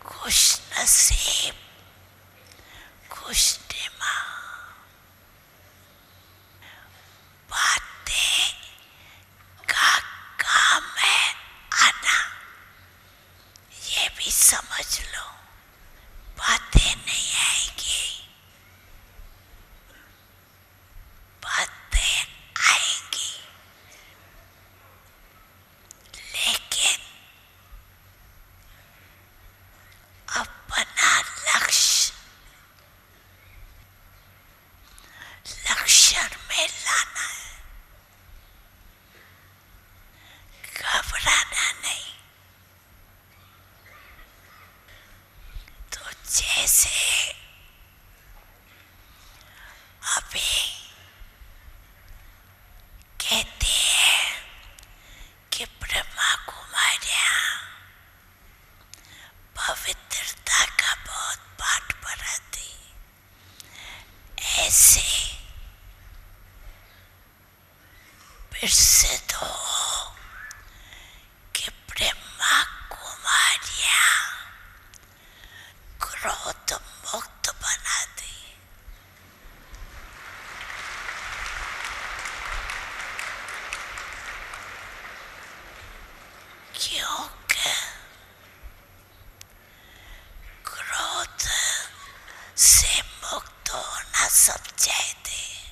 खुश नसीब, खुशनुमा बातें का काम है आना, ये भी समझ लो। बातें नहीं आएंगी, बातें आएंगी, लेकिन अपना लक्ष्य में लाना है, घबराना नहीं। तो जैसे अभी कहते हैं कि ब्रह्मा कुमारियां पवित्रता का बहुत पाठ पढ़ाती, ऐसे प्रसिद्ध हो कि ब्रह्मा कुमारियां क्रोध मुक्त बना दी। क्योंकि क्रोध से मुक्त होना सब चाहते,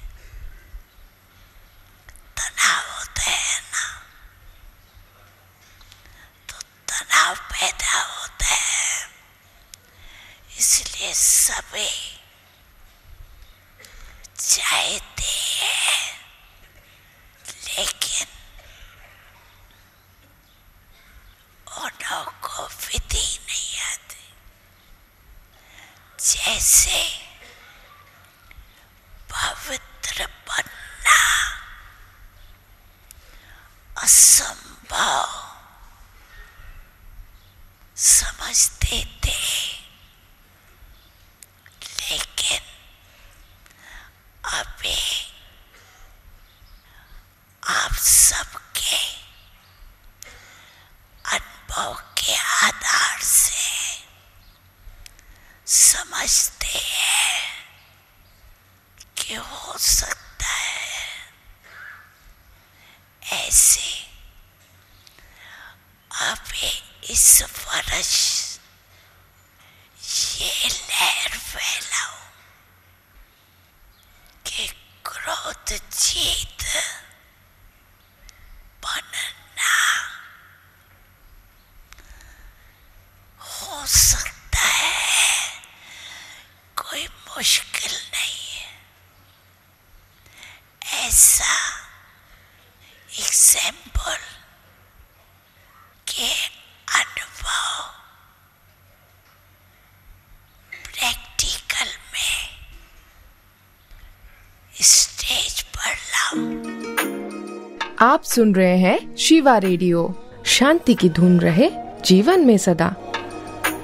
तनाव होता है ना, तो तनाव पैदा होता है, इसलिए सभी चाहते हैं, लेकिन उनको विधि नहीं आती। जैसे पवित्र बनना असंभव समझते थे, लेकिन अभी आप सबके अनुभव के आधार से समझते हैं कि हो सकता है ऐसे। अभी इस वर्ष ये लहर फैलाओ कि क्रोध जीत बनना हो सकता है, कोई मुश्किल नहीं है। ऐसा एग्जाम्पल के अनुभव प्रैक्टिकल में स्टेज पर लाओ। आप सुन रहे हैं शिवा रेडियो। शांति की धुन रहे जीवन में सदा।